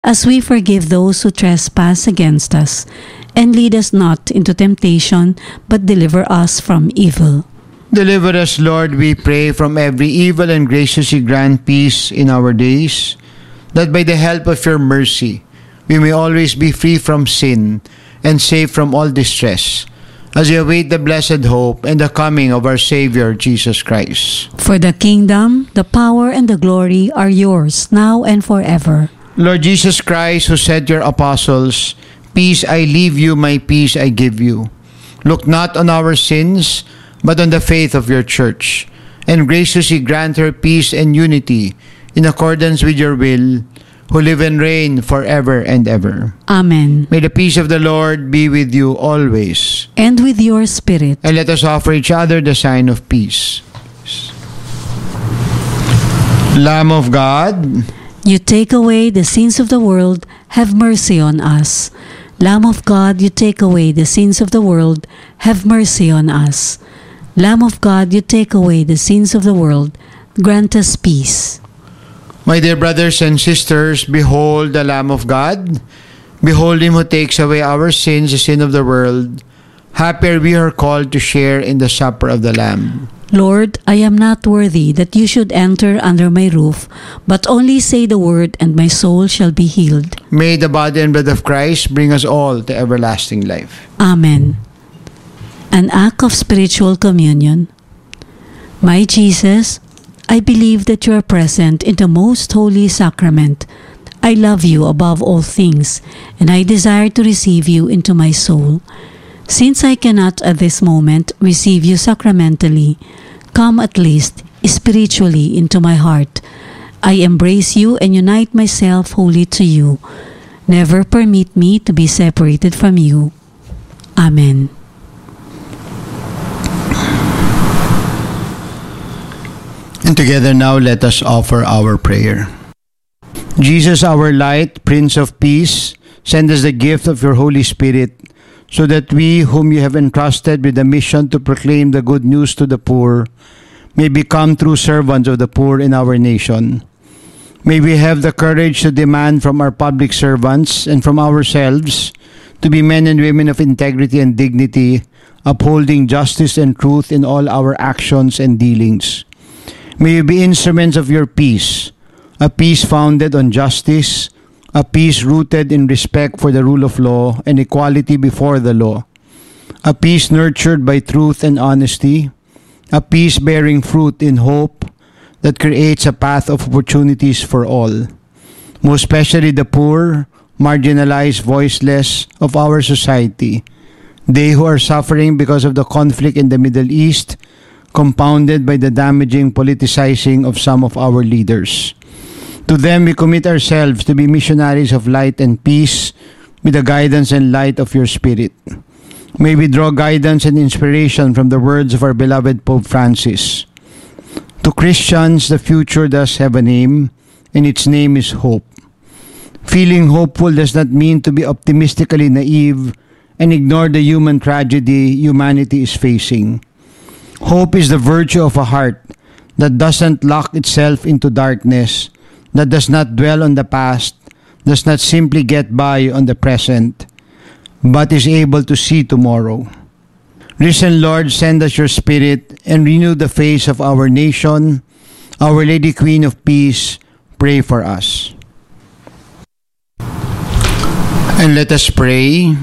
as we forgive those who trespass against us. And lead us not into temptation, but deliver us from evil. Deliver us, Lord, we pray, from every evil, and graciously grant peace in our days, that by the help of your mercy we may always be free from sin and safe from all distress, as we await the blessed hope and the coming of our Savior, Jesus Christ. For the kingdom, the power, and the glory are yours, now and forever. Lord Jesus Christ, who said to your apostles, "Peace I leave you, my peace I give you," look not on our sins, but on the faith of your church, and graciously grant her peace and unity in accordance with your will, who live and reign forever and ever. Amen. May the peace of the Lord be with you always. And with your spirit. And let us offer each other the sign of peace. Lamb of God, you take away the sins of the world, have mercy on us. Lamb of God, you take away the sins of the world, have mercy on us. Lamb of God, you take away the sins of the world, grant us peace. my dear brothers and sisters, behold the Lamb of God. Behold him who takes away our sins, the sin of the world. Happy are we who are called to share in the supper of the Lamb. Lord, I am not worthy that you should enter under my roof, but only say the word, and my soul shall be healed. May the body and blood of Christ bring us all to everlasting life. Amen. An act of spiritual communion. My Jesus, I believe that you are present in the most holy sacrament. I love you above all things, and I desire to receive you into my soul. Since I cannot at this moment receive you sacramentally, come at least spiritually into my heart. I embrace you and unite myself wholly to you. Never permit me to be separated from you. Amen. And together now let us offer our prayer. Jesus, our light, Prince of Peace, send us the gift of your Holy Spirit, so that we, whom you have entrusted with the mission to proclaim the good news to the poor, may become true servants of the poor in our nation. May we have the courage to demand from our public servants and from ourselves to be men and women of integrity and dignity, upholding justice and truth in all our actions and dealings. May we be instruments of your peace, a peace founded on justice, a peace rooted in respect for the rule of law and equality before the law, a peace nurtured by truth and honesty, a peace bearing fruit in hope that creates a path of opportunities for all, most especially the poor, marginalized, voiceless of our society, they who are suffering because of the conflict in the Middle East, compounded by the damaging politicizing of some of our leaders. To them we commit ourselves to be missionaries of light and peace with the guidance and light of your Spirit. May we draw guidance and inspiration from the words of our beloved Pope Francis. To Christians, the future does have a name, and its name is hope. Feeling hopeful does not mean to be optimistically naive and ignore the human tragedy humanity is facing. Hope is the virtue of a heart that doesn't lock itself into darkness, that does not dwell on the past, does not simply get by on the present, but is able to see tomorrow. Risen Lord, send us your Spirit and renew the face of our nation. Our Lady Queen of Peace, pray for us. And let us pray.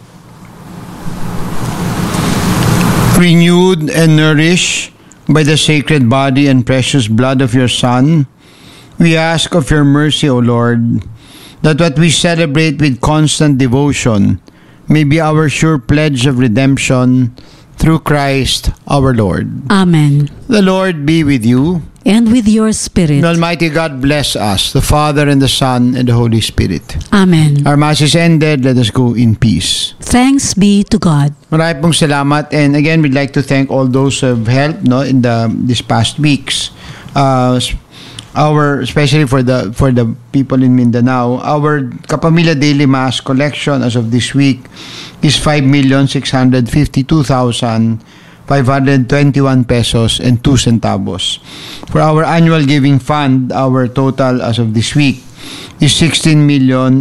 Renewed and nourished by the sacred body and precious blood of your Son, we ask of your mercy, O Lord, that what we celebrate with constant devotion may be our sure pledge of redemption through Christ our Lord. Amen. The Lord be with you. And with your spirit. And Almighty God bless us, the Father and the Son and the Holy Spirit. Amen. Our Mass is ended. Let us go in peace. Thanks be to God. Marami pong salamat. And again, we'd like to thank all those who have helped in these past weeks. Especially for the people in Mindanao, our Kapamilya Daily Mass collection as of this week is 5,652,521 pesos and 2 centavos. For our annual giving fund, our total as of this week is 16